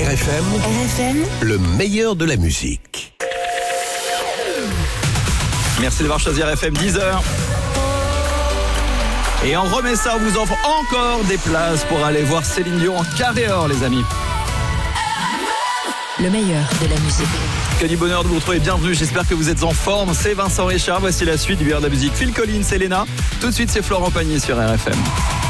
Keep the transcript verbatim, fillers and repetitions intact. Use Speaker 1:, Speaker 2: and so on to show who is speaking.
Speaker 1: R F M,
Speaker 2: R F M,
Speaker 1: le meilleur de la musique.
Speaker 3: Merci d'avoir choisi R F M, dix heures. Et on remet ça, on vous offre encore des places pour aller voir Céline Dion en carré or, les amis.
Speaker 2: le meilleur de la musique.
Speaker 3: Que du bonheur de vous retrouver, bienvenue, j'espère que vous êtes en forme. C'est Vincent Richard, voici la suite du meilleur de la musique. Phil Collins, Selena. Tout de suite, c'est Florent Pagny sur R F M.